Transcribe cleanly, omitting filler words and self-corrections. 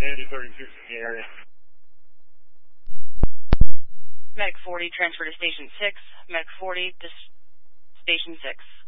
Sandy 32 in the area. Medic 40, transfer to Station 6. Medic 40 to Station 6.